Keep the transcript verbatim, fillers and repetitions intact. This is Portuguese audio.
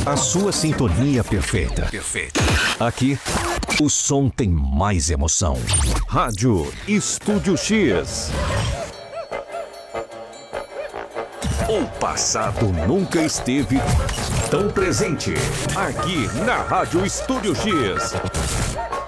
A sua sintonia perfeita. Perfeita. Aqui, o som tem mais emoção. Rádio Estúdio X. O passado nunca esteve tão presente. Aqui na Rádio Estúdio X.